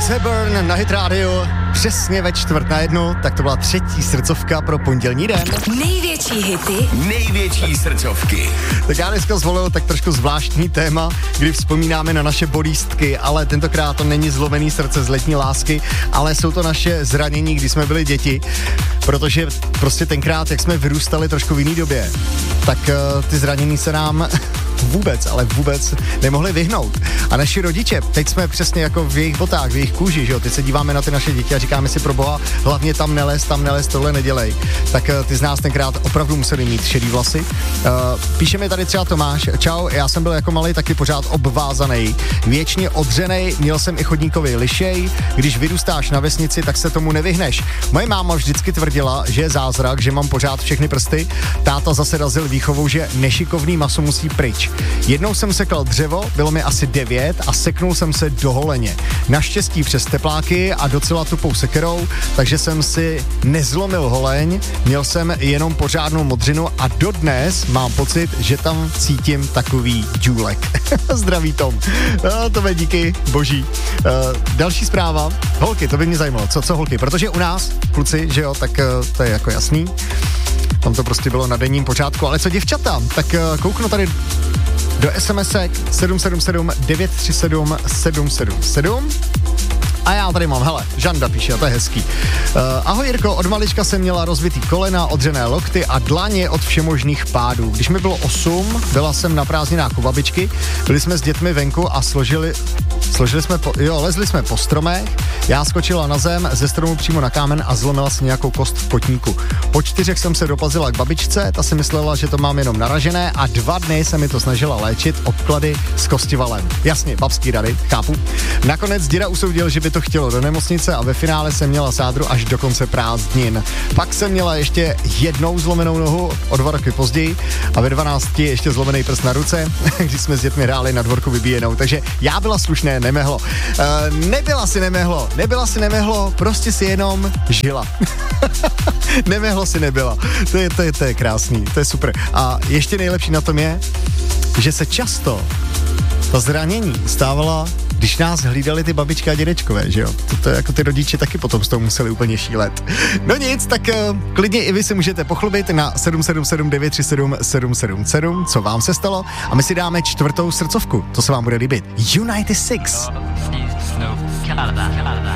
Hepburn na Hit Radio přesně ve 12:45, tak to byla třetí srdcovka pro pondělní den. Největší hity, největší srdcovky. Tak já dneska zvolil tak trošku zvláštní téma, kdy vzpomínáme na naše bolístky, ale tentokrát to není zlomený srdce z letní lásky, ale jsou to naše zranění, když jsme byli děti, protože prostě tenkrát, jak jsme vyrůstali trošku v jiný době, tak ty zranění se nám vůbec nemohli vyhnout. A naši rodiče, teď jsme přesně jako v jejich botách, v jejich kůži, že jo, teď se díváme na ty naše děti a říkáme si pro boha, hlavně tam nelez, tohle nedělej. Tak ty z nás tenkrát opravdu museli mít šedý vlasy. Píše mi tady třeba Tomáš, čau, já jsem byl jako malej taky pořád obvázaný, věčně odřenej, měl jsem i chodníkový lišej, když vyrůstáš na vesnici, tak se tomu nevyhneš. Moje máma vždycky tvrdila, že je zázrak, že mám pořád všechny prsty, táta zase razil výchovou, že nešikovný maso musí pryč. Jednou jsem sekal dřevo, bylo mi asi 9 a seknul jsem se do holeně. Naštěstí přes tepláky a docela tupou sekerou, takže jsem si nezlomil holeň, měl jsem jenom pořádnou modřinu a dodnes mám pocit, že tam cítím takový džůlek. Zdraví Tom. Tobě díky, boží. Další zpráva. Holky, to by mě zajímalo. Co holky? Protože u nás, kluci, že jo, tak to je jako jasný. Tam to prostě bylo na denním pořádku. Ale co děvčata? Tak kouknu tady do SMS-ek 777 937 777. A já tady mám, hele, Žanda píše, a to je hezký. Ahoj Jirko, od malička jsem měla rozbitý kolena, odřené lokty a dlaně od všemožných pádů. Když mi bylo 8, byla jsem na prázdninách u babičky, byli jsme s dětmi venku a lezli jsme po stromech, já skočila na zem, ze stromu přímo na kámen a zlomila si nějakou kost v kotníku. Po 4 jsem se doplazila k babičce, ta si myslela, že to mám jenom naražené a 2 dny se mi to snažila léčit obklady s kostivalem. Jasně, babský rady, chápu. Nakonec děda usoudil, že by to chtělo do nemocnice a ve finále jsem měla sádru až do konce prázdnin. Pak jsem měla ještě jednou zlomenou nohu o 2 roky později a ve 12 ještě zlomený prst na ruce, když jsme s dětmi hráli na dvorku vybíjenou. Takže já byla slušné, nemehlo. Nebyla si nemehlo, prostě si jenom žila. Nemehlo si nebyla. To je krásný, to je super. A ještě nejlepší na tom je, že se často ta zranění stávala, když nás hlídali ty babičky a dědečkové, že jo? To jako ty rodiče taky potom z toho museli úplně šílet. No nic, tak klidně i vy si můžete pochlubit na 777 937 777, co vám se stalo, a my si dáme 4. srdcovku, to se vám bude líbit. U96.